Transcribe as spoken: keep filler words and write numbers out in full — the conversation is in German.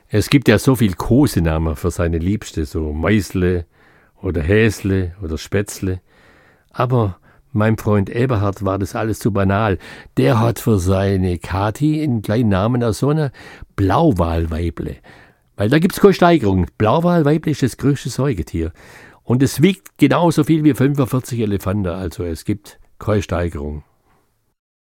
Es gibt ja so viel Kosenamen für seine Liebste, so Meisle oder Häsle oder Spätzle. Aber meinem Freund Eberhard war das alles zu banal. Der hat für seine Kathi einen kleinen Namen aus so einer Blauwalweible. Weil da gibt's keine Steigerung. Blauwalweible ist das größte Säugetier. Und es wiegt genauso viel wie fünfundvierzig Elefanten. Also es gibt keine Steigerung.